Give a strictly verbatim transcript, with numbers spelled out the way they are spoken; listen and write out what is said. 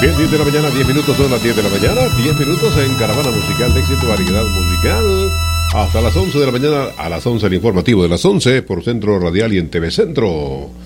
Bien, diez de la mañana, diez minutos, son las diez de la mañana, diez minutos en Caravana Musical de Éxito, variedad musical. Hasta las once de la mañana, a las once el informativo de las once por Centro Radial y en T V Centro.